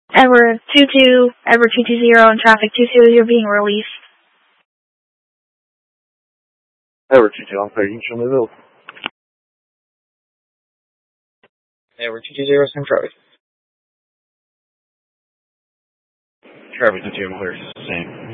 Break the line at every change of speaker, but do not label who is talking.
Edward 22, Edward 220 on traffic 22, you're being released.
Edward 22, I'm clear. You can show me the bill.
Edward 220, same traffic.
Traffic 22, I'm clear. Same.